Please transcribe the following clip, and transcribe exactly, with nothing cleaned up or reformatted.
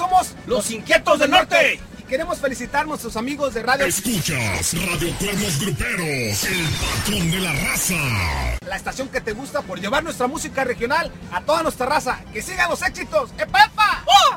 somos Los Inquietos del Norte. Y queremos felicitar a nuestros amigos de radio. Escuchas Radio Cuernos Gruperos, el patrón de la raza. La estación que te gusta por llevar nuestra música regional a toda nuestra raza. ¡Que sigan los éxitos! ¡Epa!